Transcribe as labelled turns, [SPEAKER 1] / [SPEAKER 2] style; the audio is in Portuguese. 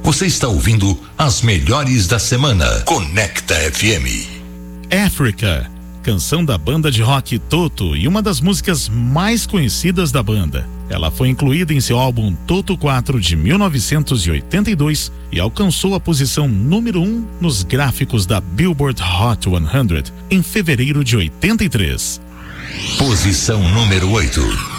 [SPEAKER 1] Você está ouvindo as melhores da semana. Conecta FM.
[SPEAKER 2] Africa, canção da banda de rock Toto e uma das músicas mais conhecidas da banda. Ela foi incluída em seu álbum Toto 4 de 1982 e alcançou a posição número 1 nos gráficos da Billboard Hot 100 em fevereiro de 83.
[SPEAKER 1] Posição número 8.